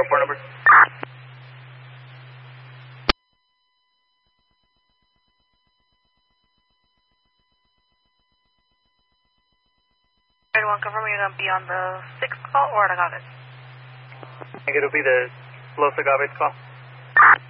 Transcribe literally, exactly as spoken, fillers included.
report number. One confirm you're going to be on the sixth call or the Agaves? I think it'll be the Los Agaves call.